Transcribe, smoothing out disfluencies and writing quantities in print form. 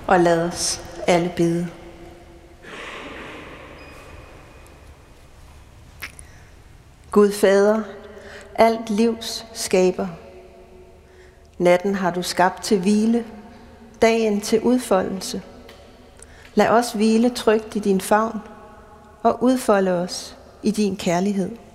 Og lad os alle bede. Gud Fader, alt livs skaber. Natten har du skabt til hvile, dagen til udfoldelse. Lad os hvile trygt i din favn og udfolde os i din kærlighed.